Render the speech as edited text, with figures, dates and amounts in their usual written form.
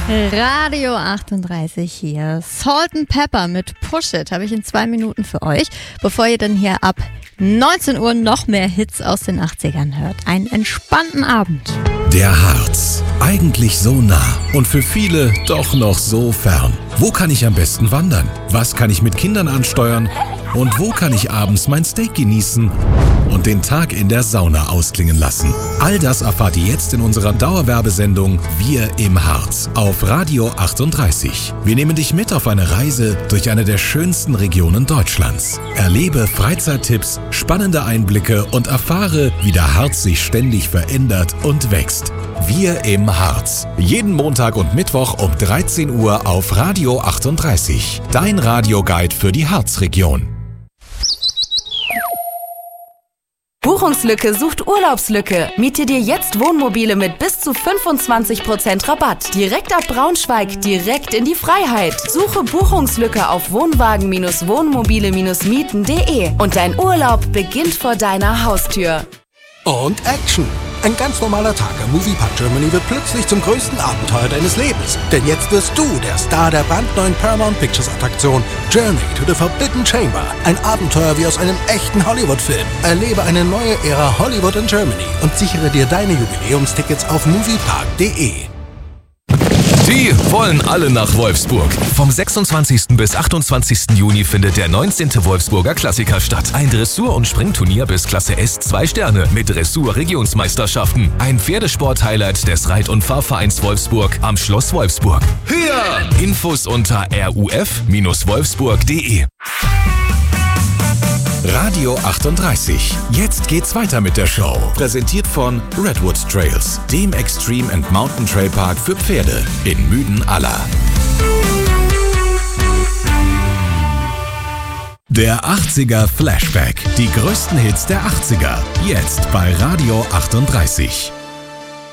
Radio 38 hier. Salt and Pepper mit Push It habe ich in 2 Minuten für euch, bevor ihr dann hier ab 19 Uhr noch mehr Hits aus den 80ern hört. Einen entspannten Abend. Der Harz. Eigentlich so nah und für viele doch noch so fern. Wo kann ich am besten wandern? Was kann ich mit Kindern ansteuern? Und wo kann ich abends mein Steak genießen und den Tag in der Sauna ausklingen lassen? All das erfahrt ihr jetzt in unserer Dauerwerbesendung Wir im Harz auf Radio 38. Wir nehmen dich mit auf eine Reise durch eine der schönsten Regionen Deutschlands. Erlebe Freizeittipps, spannende Einblicke und erfahre, wie der Harz sich ständig verändert und wächst. Wir im Harz. Jeden Montag und Mittwoch um 13 Uhr auf Radio 38. Dein Radioguide für die Harzregion. Buchungslücke sucht Urlaubslücke. Miete dir jetzt Wohnmobile mit bis zu 25% Rabatt. Direkt ab Braunschweig, direkt in die Freiheit. Suche Buchungslücke auf Wohnwagen-Wohnmobile-Mieten.de und dein Urlaub beginnt vor deiner Haustür. Und Action! Ein ganz normaler Tag am Moviepark Germany wird plötzlich zum größten Abenteuer deines Lebens. Denn jetzt wirst du der Star der brandneuen Paramount Pictures Attraktion Journey to the Forbidden Chamber. Ein Abenteuer wie aus einem echten Hollywood-Film. Erlebe eine neue Ära Hollywood in Germany und sichere dir deine Jubiläumstickets auf moviepark.de. Die wollen alle nach Wolfsburg. Vom 26. bis 28. Juni findet der 19. Wolfsburger Klassiker statt. Ein Dressur- und Springturnier bis Klasse S 2 Sterne mit Dressur-Regionsmeisterschaften. Ein Pferdesport-Highlight des Reit- und Fahrvereins Wolfsburg am Schloss Wolfsburg. Höher! Infos unter ruf-wolfsburg.de. Radio 38. Jetzt geht's weiter mit der Show. Präsentiert von Redwood Trails, dem Extreme and Mountain Trail Park für Pferde in Müden-Aller. Der 80er Flashback. Die größten Hits der 80er. Jetzt bei Radio 38.